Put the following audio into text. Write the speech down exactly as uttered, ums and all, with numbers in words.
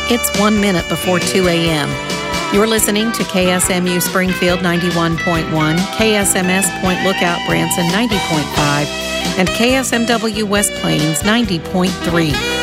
It's one minute before two a.m. You're listening to K S M U Springfield ninety-one point one, K S M S Point Lookout Branson ninety point five, and K S M W West Plains ninety point three.